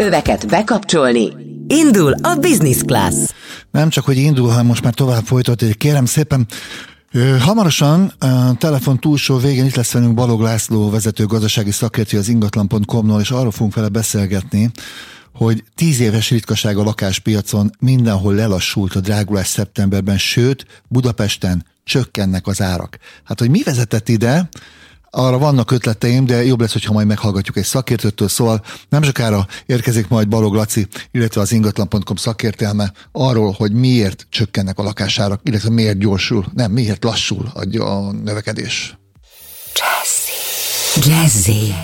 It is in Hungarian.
öveket bekapcsolni. Indul a Business Class. Nem csak, hogy indul, hanem most már tovább folytatjuk. Kérem szépen, hamarosan telefon túlsó végén itt lesz velünk Balog László, vezető gazdasági szakértő az ingatlan.com-nól, és arról fogunk vele beszélgetni, hogy 10 éves ritkaság a lakáspiacon, mindenhol lelassult a drágulás szeptemberben, sőt, Budapesten csökkennek az árak. Hát, hogy mi vezetett ide, arra vannak ötleteim, de jobb lesz, hogyha majd meghallgatjuk egy szakértőtől, szóval nem sokára érkezik majd Balog Laci, illetve az ingatlan.com szakértelme arról, hogy miért csökkennek a lakásárak, illetve miért lassul a növekedés. Jazzy.